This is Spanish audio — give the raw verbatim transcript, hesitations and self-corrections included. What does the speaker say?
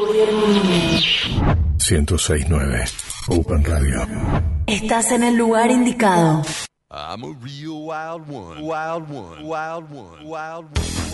ciento seis punto nueve Open Radio. Estás en el lugar indicado. I'm a real wild one, wild one, wild one, wild one.